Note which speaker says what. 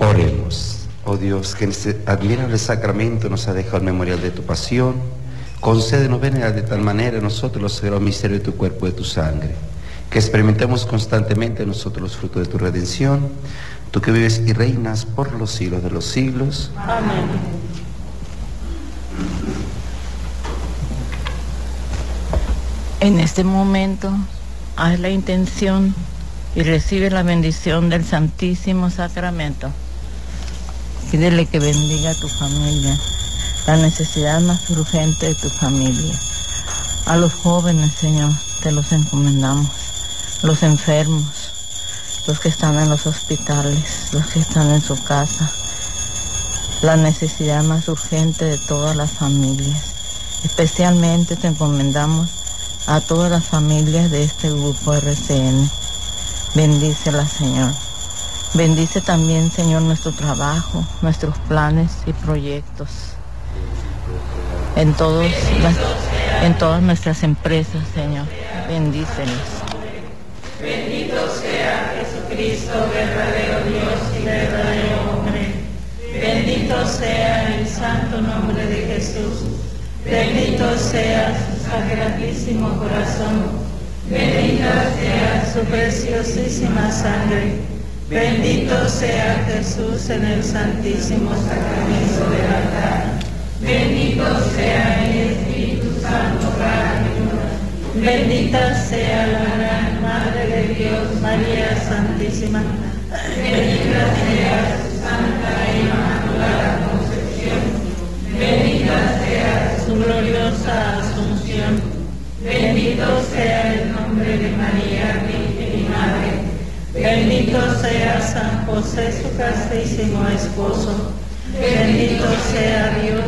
Speaker 1: Oremos. Oh Dios, que en este admirable sacramento nos ha dejado el memorial de tu pasión, concédenos venerar de tal manera a nosotros los sagrados misterios de tu cuerpo y de tu sangre, que experimentemos constantemente en nosotros los frutos de tu redención, tú que vives y reinas por los siglos de los siglos.
Speaker 2: Amén. En este momento, haz la intención y recibe la bendición del Santísimo Sacramento. Pídele que bendiga a tu familia, la necesidad más urgente de tu familia. A los jóvenes, Señor, te los encomendamos, los enfermos, los que están en los hospitales, los que están en su casa, la necesidad más urgente de todas las familias. Especialmente te encomendamos a todas las familias de este grupo RCN. Bendícelas, Señor. Bendice también, Señor, nuestro trabajo, nuestros planes y proyectos. En todas nuestras empresas, Señor. Bendícelas.
Speaker 3: Bendito sea Jesucristo, verdadero Dios y verdadero hombre. Bendito sea el santo nombre de Jesús. Bendito sea su sacratísimo corazón. Bendita sea su preciosísima sangre. Bendito sea Jesús en el santísimo sacramento del altar. Bendito sea el Espíritu Santo para Dios. Bendita sea la gran Madre de Dios, María Santísima. Bendita sea su Santa e Inmaculada Concepción. Bendita sea su gloriosa Asunción. Bendito sea el nombre de María, Virgen y Madre. Bendito sea San José, su castísimo esposo. Bendito sea Dios